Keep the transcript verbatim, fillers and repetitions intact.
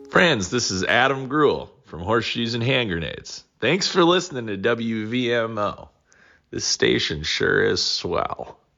Friends, this is Adam Gruel from Horseshoes and Hand Grenades. Thanks for listening to W V M O. This station sure is swell.